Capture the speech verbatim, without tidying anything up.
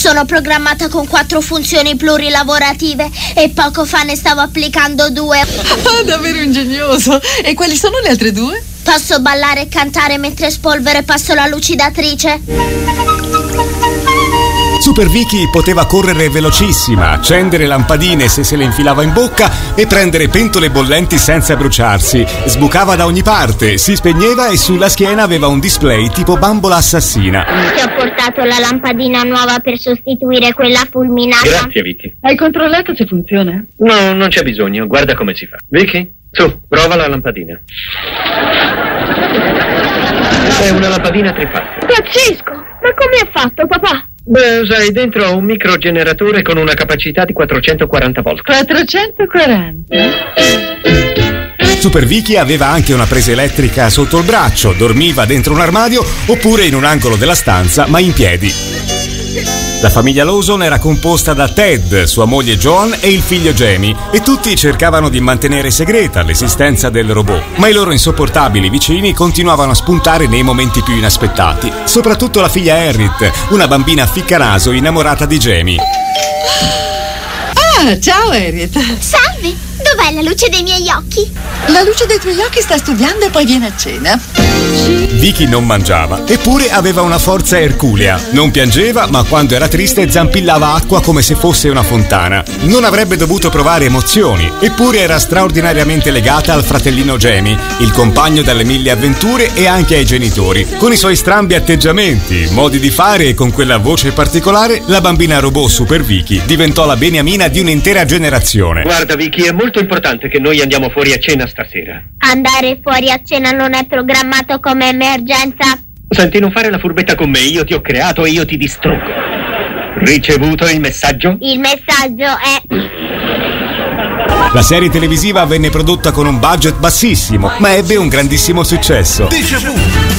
Sono programmata con quattro funzioni plurilavorative e poco fa ne stavo applicando due. Ah, davvero ingegnoso. E quali sono le altre due? Posso ballare e cantare mentre spolvero e passo la lucidatrice. Super Vicky poteva correre velocissima, accendere lampadine se se le infilava in bocca e prendere pentole bollenti senza bruciarsi. Sbucava da ogni parte, si spegneva e sulla schiena aveva un display tipo bambola assassina. Ti ho portato la lampadina nuova per sostituire quella fulminata. Grazie, Vicky. Hai controllato se funziona? No, non c'è bisogno, guarda come si fa. Vicky, su, prova la lampadina. È una lampadina trifasica. Pazzesco! Ma come ha fatto, papà? Beh, sai, dentro ho un microgeneratore con una capacità di quattrocentoquaranta volt. quattrocentoquaranta? Super Vicky aveva anche una presa elettrica sotto il braccio, dormiva dentro un armadio oppure in un angolo della stanza, ma in piedi. La famiglia Lawson era composta da Ted, sua moglie Joan e il figlio Jamie, e tutti cercavano di mantenere segreta l'esistenza del robot, ma i loro insopportabili vicini continuavano a spuntare nei momenti più inaspettati, soprattutto la figlia Harriet, una bambina ficcanaso innamorata di Jamie. Ah, ciao Harriet. Salve! Dov'è la luce dei miei occhi? La luce dei tuoi occhi sta studiando e poi viene a cena. Vicky non mangiava, eppure aveva una forza erculea. Non piangeva, ma quando era triste zampillava acqua come se fosse una fontana. Non avrebbe dovuto provare emozioni, eppure era straordinariamente legata al fratellino Jamie, il compagno dalle mille avventure, e anche ai genitori. Con i suoi strambi atteggiamenti, modi di fare e con quella voce particolare, la bambina robot Super Vicky diventò la beniamina di un'intera generazione. Guarda, Vicky, è molto importante che noi andiamo fuori a cena stasera. Andare fuori a cena non è programmato come emergenza. Senti, non fare la furbetta con me, io ti ho creato e io ti distruggo. Ricevuto il messaggio? Il messaggio è... La serie televisiva venne prodotta con un budget bassissimo, ma ebbe un grandissimo successo. Déjà vu.